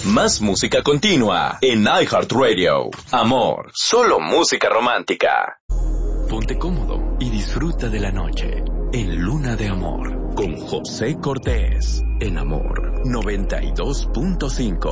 Más música continua en iHeartRadio. Amor, solo música romántica. Ponte cómodo y disfruta de la noche en Luna de Amor con José Cortés en Amor 92.5.